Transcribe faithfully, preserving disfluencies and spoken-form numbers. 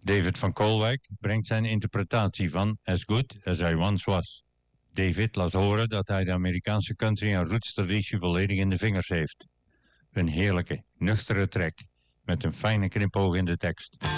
David van Koolwijk brengt zijn interpretatie van As Good As I Once Was. David laat horen dat hij de Amerikaanse country en roots traditie volledig in de vingers heeft. Een heerlijke, nuchtere track met een fijne knipoog in de tekst.